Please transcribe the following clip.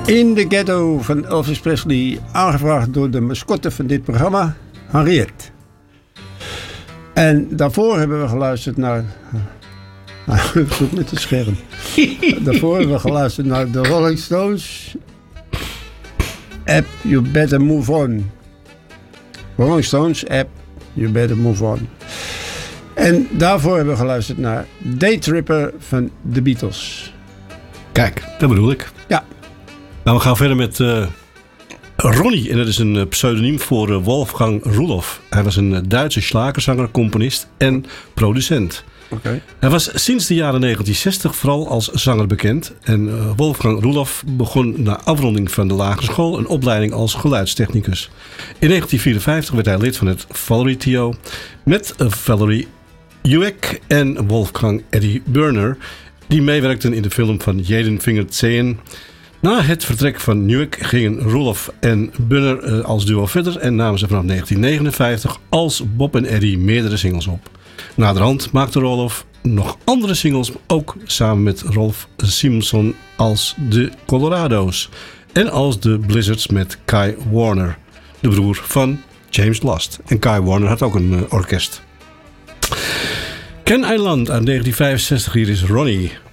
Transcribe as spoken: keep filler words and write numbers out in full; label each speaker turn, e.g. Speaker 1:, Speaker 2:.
Speaker 1: In de Ghetto van Elvis Presley, aangevraagd door de mascotte van dit programma, Henriette. En daarvoor hebben we geluisterd naar... Nou, ik zoek met het scherm. Daarvoor hebben we geluisterd naar de Rolling Stones. App, You Better Move On. Rolling Stones, App, You Better Move On. En daarvoor hebben we geluisterd naar Daytripper van de Beatles.
Speaker 2: Kijk, dat bedoel ik.
Speaker 1: Ja.
Speaker 2: Nou, we gaan verder met uh, Ronnie. En dat is een pseudoniem voor uh, Wolfgang Rudolph. Hij was een uh, Duitse schlagerzanger, componist en producent.
Speaker 1: Okay.
Speaker 2: Hij was sinds de jaren negentien zestig vooral als zanger bekend. En uh, Wolfgang Rudolph begon na afronding van de lagere school een opleiding als geluidstechnicus. In negentien vierenvijftig werd hij lid van het Valerie Trio met uh, Valerie Ueck en Wolfgang Eddie Burner, die meewerkten in de film van Jeden Finger Zehn. Na het vertrek van Ueck gingen Rudolph en Burner uh, als duo verder en namen ze vanaf negentien negenenvijftig als Bob en Eddie meerdere singles op. Naderhand maakte Rudolph nog andere singles, ook samen met Rolf Simson als de Colorado's en als de Blizzards met Kai Warner, de broer van James Last. En Kai Warner had ook een uh, orkest. Ken Island uit negentien vijfenzestig, hier is Ronnie.